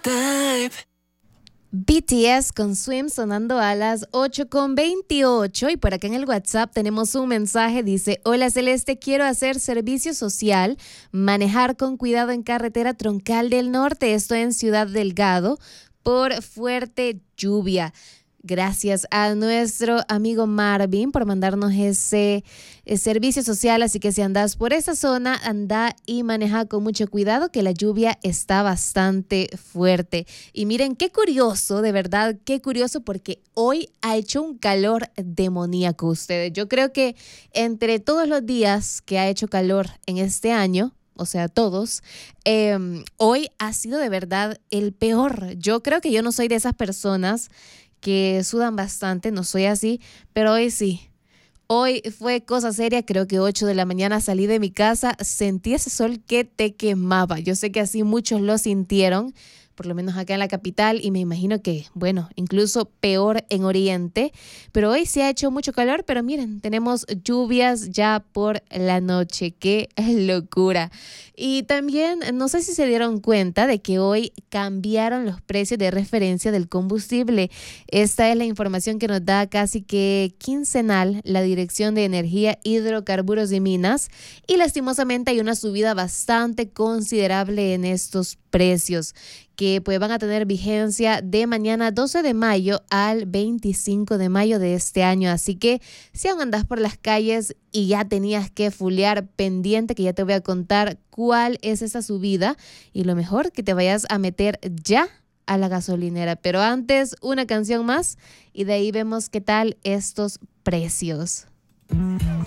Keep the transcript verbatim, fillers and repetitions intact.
type. B T S con Swim sonando a las ocho con veintiocho, y por acá en el WhatsApp tenemos un mensaje, dice: hola Celeste, quiero hacer servicio social, manejar con cuidado en carretera Troncal del Norte, estoy en Ciudad Delgado por fuerte lluvia. Gracias a nuestro amigo Marvin por mandarnos ese, ese servicio social, así que si andas por esa zona, anda y maneja con mucho cuidado que la lluvia está bastante fuerte. Y miren qué curioso, de verdad, qué curioso, porque hoy ha hecho un calor demoníaco ustedes. Yo creo que entre todos los días que ha hecho calor en este año, o sea, todos, eh, hoy ha sido de verdad el peor. Yo creo que yo no soy de esas personas que sudan bastante, no soy así, pero hoy sí. Hoy fue cosa seria, creo que ocho de la mañana salí de mi casa, sentí ese sol que te quemaba. Yo sé que así muchos lo sintieron, por lo menos acá en la capital, y me imagino que, bueno, incluso peor en Oriente. Pero hoy sí ha hecho mucho calor, pero miren, tenemos lluvias ya por la noche. ¡Qué locura! Y también, no sé si se dieron cuenta de que hoy cambiaron los precios de referencia del combustible. Esta es la información que nos da casi que quincenal la Dirección de Energía, Hidrocarburos y Minas. Y lastimosamente hay una subida bastante considerable en estos precios, que pues van a tener vigencia de mañana doce de mayo al veinticinco de mayo de este año. Así que si aún andás por las calles y ya tenías que fulear, pendiente que ya te voy a contar cuál es esa subida, y lo mejor que te vayas a meter ya a la gasolinera. Pero antes, una canción más y de ahí vemos qué tal estos precios.